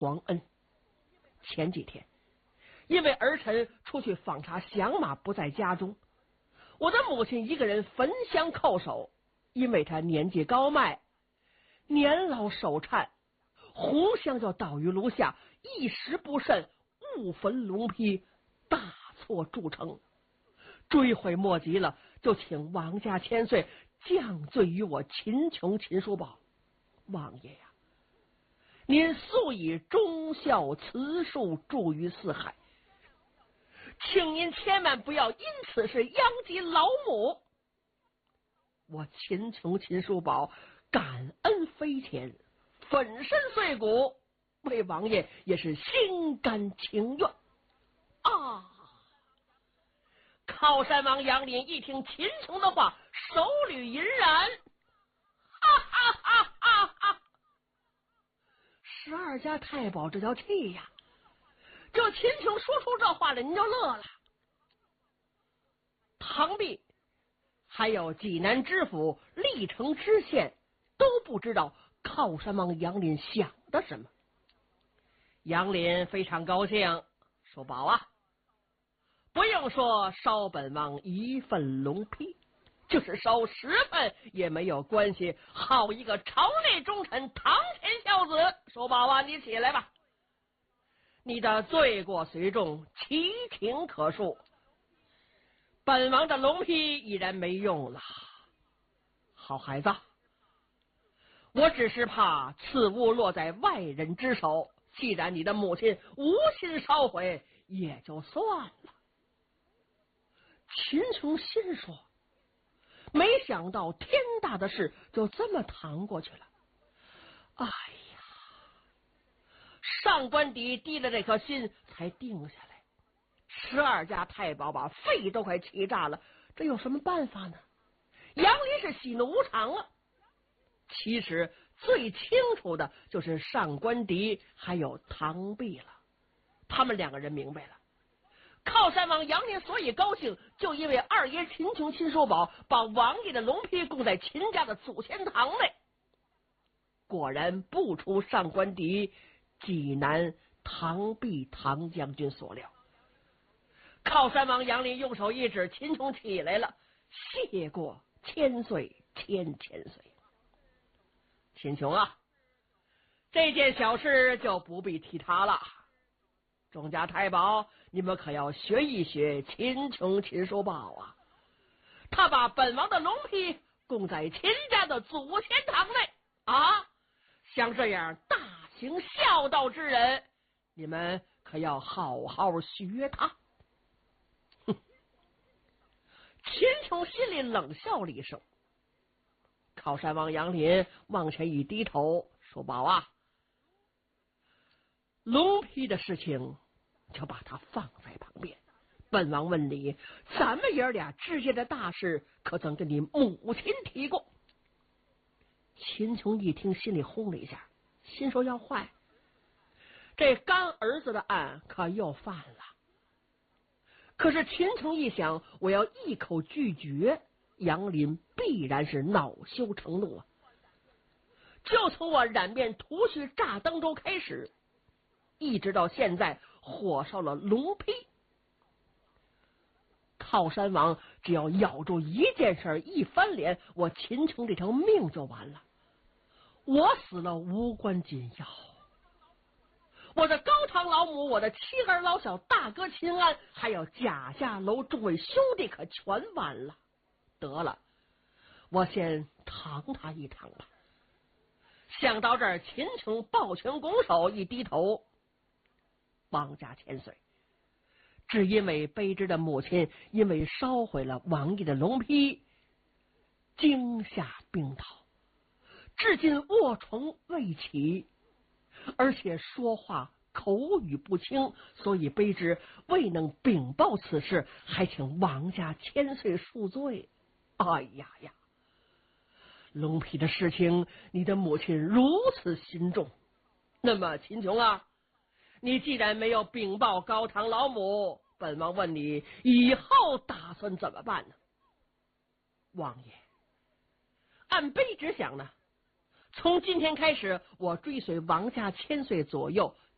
皇恩，前几天因为儿臣出去访查响马不在家中，我的母亲一个人焚香叩首，因为她年纪高迈，年老手颤，红香就倒于炉下，一时不慎误焚龙坯，大错铸成，追悔莫及了，就请王家千岁降罪于我秦琼秦叔宝。王爷呀，您素以忠孝慈恕著于四海，请您千万不要因此事殃及老母。我秦琼秦叔宝感恩非浅，粉身碎骨，为王爷也是心甘情愿啊！靠山王杨林一听秦琼的话，手捋银髯，哈哈哈哈哈！12家太保这叫气呀！就秦琼说出这话来，您就乐了。唐弼还有济南知府、历城知县都不知道靠山王杨林想的什么。杨林非常高兴，说：“宝啊，不用说烧本王一份龙坯，就是烧10份也没有关系。好一个朝内忠臣、堂前孝子！说宝啊，你起来吧，你的罪过虽重，其情可恕。本王的龙坯已然没用了。好孩子，我只是怕此物落在外人之手，既然你的母亲无心烧毁，也就算了。”秦琼心说，没想到天大的事就这么淌过去了。哎呀，上官迪低了这颗心才定下来。12家太保把肺都快气炸了，这有什么办法呢？杨林是喜怒无常啊。其实最清楚的就是上官迪还有唐弼了，他们2个人明白了。靠山王杨林所以高兴，就因为二爷秦琼秦叔宝把王爷的龙坯供在秦家的祖先堂内。果然不出上官迪、济南唐弼唐将军所料。靠山王杨林用手一指，秦琼起来了，谢过千岁千岁。秦琼啊，这件小事就不必提他了。众家太保，你们可要学一学秦琼秦叔宝啊！他把本王的龙坯供在秦家的祖先堂内啊！像这样大行孝道之人，你们可要好好学他。秦琼心里冷笑了一声。靠山王杨林往前一低头，说：“宝啊，龙坯的事情就把它放在旁边。本王问你，咱们爷俩之间的大事，可曾跟你母亲提过？”秦琼一听，心里轰了一下，心说要坏，这干儿子的案可又犯了。可是秦琼一想，我要一口拒绝，杨林必然是恼羞成怒啊！就从我染面涂须炸登州开始，一直到现在火烧了龙坯，靠山王只要咬住一件事，一翻脸，我秦琼这条命就完了。我死了无关紧要，我的高堂老母，我的妻儿老小，大哥秦安，还有贾家楼众位兄弟，可全完了。得了，我先堂他一堂吧。想到这儿，秦琼抱拳拱手，一低头：“王家千岁，只因为卑职的母亲因为烧毁了王爷的龙坯，惊吓病倒，至今卧床未起，而且说话口语不清，所以卑职未能禀报此事，还请王家千岁恕罪。哎呀呀，龙坯的事情，你的母亲如此心重，那么秦琼啊，你既然没有禀报高堂老母，本王问你，以后打算怎么办呢？”王爷，按卑职想呢，从今天开始，我追随王家千岁左右，